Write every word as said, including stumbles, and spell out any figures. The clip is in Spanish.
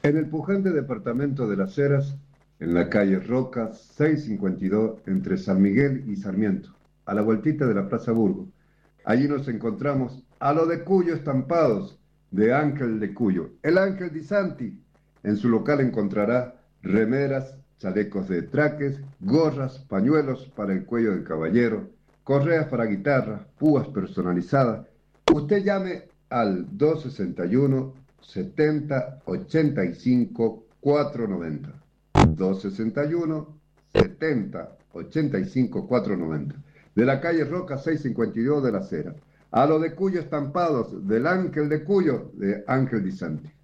En el pujante departamento de Las Heras, en la calle Roca seiscientos cincuenta y dos, entre San Miguel y Sarmiento, a la vueltita de la Plaza Burgo. Allí nos encontramos a lo de Cuyo estampados, de Ángel de Cuyo, el Ángel Di Santi. En su local encontrará remeras, chalecos de traques, gorras, pañuelos para el cuello del caballero, correas para guitarra, púas personalizadas. Usted llame al dos sesenta y uno, setenta, ochenta y cinco, cuatrocientos noventa. dos sesenta y uno, setenta, ochenta y cinco, cuatrocientos noventa. De la calle Roca seiscientos cincuenta y dos de la Cera. A lo de Cuyo estampados, del Ángel de Cuyo, de Ángel Di Santi.